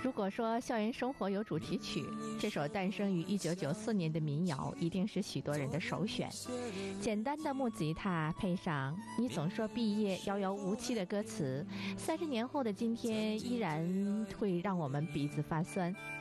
如果说校园生活有主题曲，这首诞生于1994年的民谣一定是许多人的首选。简单的木吉他配上你总说毕业遥遥无期的歌词，30年后的今天依然会让我们鼻子发酸。